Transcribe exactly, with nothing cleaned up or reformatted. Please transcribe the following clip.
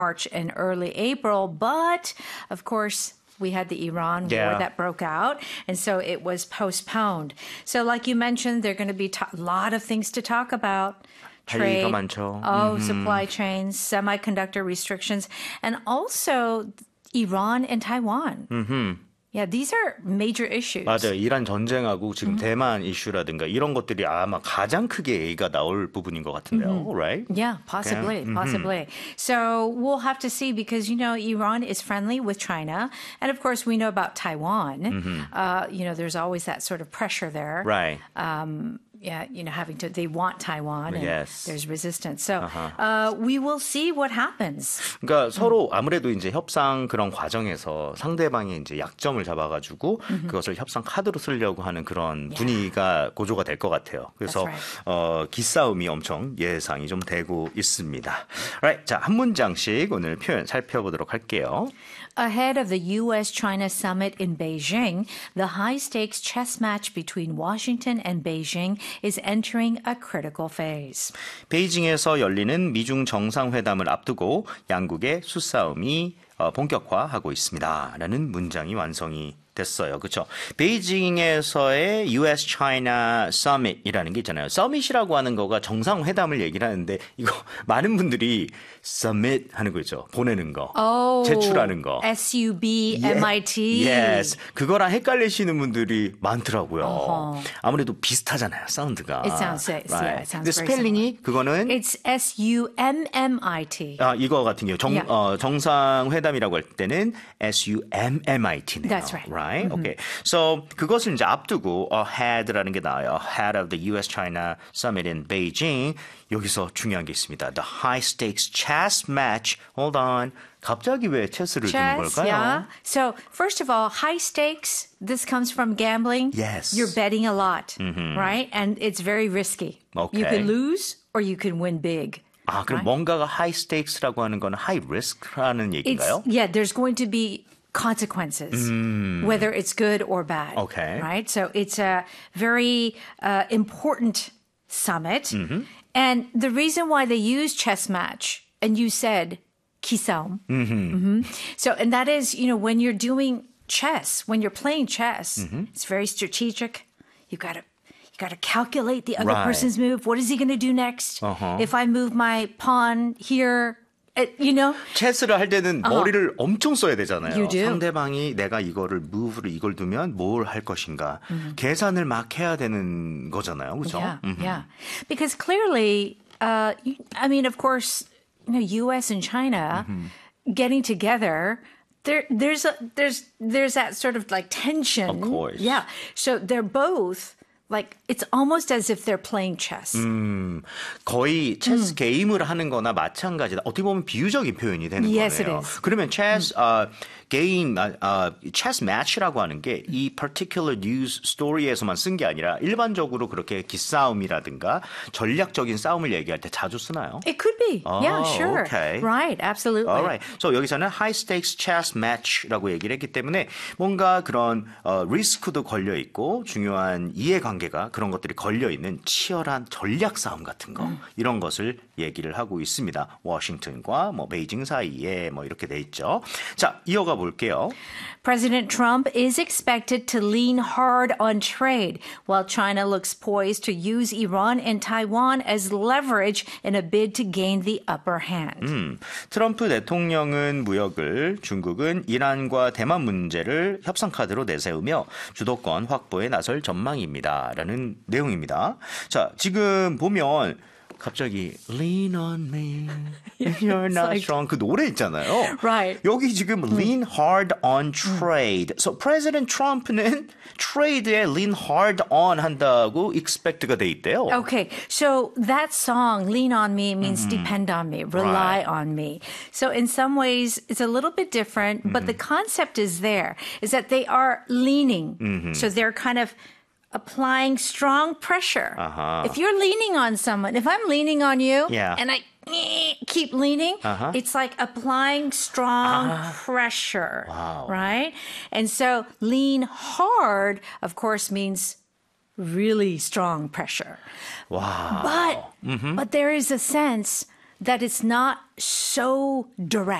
March and early April, but of course, we had the Iran war Yeah. that broke out, and so it was postponed. So like you mentioned, there are going to be a to- lot of things to talk about. 할 Trade, 얘기가 많죠. oh, supply chains, semiconductor restrictions, and also Iran and Taiwan. Mm-hmm. Yeah, these are major issues. 맞아요. 이란 전쟁하고 지금 대만 이슈라든가 이런 것들이 아마 가장 크게 얘기가 나올 부분인 것 같은데요. Right? Yeah, possibly, possibly. So we'll have to see because, you know, Iran is friendly with China. And of course, we know about Taiwan. Uh, you know, there's always that sort of pressure there. Right. Um, yeah, you know, having to, they want Taiwan and Yes. there's resistance. So uh, we will see what happens. 그러니까 서로 아무래도 이제 협상 그런 과정에서 상대방이 이제 약점을 잡아가지고 그것을 협상 카드로 쓰려고 하는 그런 분위기가 고조가 될 것 같아요. 그래서 That's right. 어, 기싸움이 엄청 예상이 좀 되고 있습니다. Right. 자, 한 문장씩 오늘 표현 살펴보도록 할게요. Ahead of the U S-China summit in Beijing, the high-stakes chess match between Washington and Beijing is entering a critical phase. 베이징에서 열리는 미중 정상회담을 앞두고 양국의 수싸움이 어, 본격화하고 있습니다. 라는 문장이 완성이 됐어요. 그렇죠? 베이징에서의 U S-China Summit이라는 게 있잖아요. 서밋이라고 하는 거가 정상회담을 얘기를 하는데 이거 많은 분들이 submit 하는 거 있죠. 보내는 거. Oh, 제출하는 거. S U B M I T. Yes. 그거랑 헷갈리시는 분들이 많더라고요. 어허. 아무래도 비슷하잖아요. 사운드가. It sounds, yeah, Right. it sounds 근데 very 스펠링이 그거는 It's S U M M I T. 아, 이거 같은 경우 정, Yeah. 어, 정상회담이라고 할 때는 S U M M I T네요. That's right. Right? Mm-hmm. Okay. So 그것을 이제 앞두고 ahead라는 게 나와요. Ahead of the U S-China Summit in Beijing. 여기서 중요한 게 있습니다. The high stakes chess match. Hold on. 갑자기 왜 체스를 주는 Chess, 걸까요? yeah. So first of all, high stakes. This comes from gambling. Yes. You're betting a lot, right? And it's very risky. Okay. You can lose or you can win big. 아, 그럼 right? 뭔가가 high stakes라고 하는 거는 high risk라는 It's, 얘기인가요? yeah, there's going to be consequences, whether it's good or bad. Okay. Right? So it's a very uh, important summit. And the reason why they use chess match, and you said 기싸움. Mm-hmm. So, and that is, you know, when you're doing chess, when you're playing chess, it's very strategic. You got to you got to calculate the other Right. person's move. What is he going to do next? Uh-huh. If I move my pawn here, it, you know, 체스를 할 때는 머리를 엄청 써야 되잖아요. You do. 상대방이 내가 이거를 무브를 이걸 두면 뭘 할 것인가 계산을 막 해야 되는 거잖아요. 그렇죠? Yeah, yeah. Because clearly, uh, you- I mean, of course, you know, U S and China getting together. There, there's a, there's, there's that sort of like tension. Of course. Yeah. So they're both like, it's almost as if they're playing chess. 거의 체스 게임을 하는 거나 마찬가지다. 어떻게 보면 비유적인 표현이 되는 Yes, 거네요. it is. 그러면 체스 어, 게임 어, 체스 매치라고 하는 게 이 particular news story에서만 쓴 게 아니라 일반적으로 그렇게 기싸움이라든가 전략적인 싸움을 얘기할 때 자주 쓰나요? It could be. yeah, Oh, sure. okay. Right. Absolutely. Alright. So 여기서는 high stakes chess match라고 얘기를 했기 때문에 뭔가 그런 어, 리스크도 걸려 있고 중요한 이해관계가 그런 것들이 걸려 있는 치열한 전략 싸움 같은 거 이런 것을 얘기를 하고 있습니다. 워싱턴과 뭐 베이징 사이에 뭐 이렇게 돼 있죠. 자, 이어가 볼게요. President Trump is expected to lean hard on trade, while China looks poised to use Iran and Taiwan as leverage in a bid to gain the upper hand. 음, 트럼프 대통령은 무역을, 중국은 이란과 대만 문제를 협상 카드로 내세우며 주도권 확보에 나설 전망입니다. 라는 내용입니다. 자, 지금 보면 갑자기 Lean on me if you're not like- strong 그 노래 있잖아요. Right. 여기 지금 Lean hard on trade. So President Trump는 trade에 lean hard on 한다고 expect가 돼 있대요. Okay, so that song, Lean on Me, means depend on me, rely Right. on me. So in some ways, it's a little bit different, but the concept is there, is that they are leaning. So they're kind of applying strong pressure. Uh-huh. If you're leaning on someone, if I'm leaning on you Yeah. and I eh, keep leaning, Uh-huh. it's like applying strong pressure, Wow. right? And so lean hard, of course, means really strong pressure. 와. But but there is a sense that it's not so direct.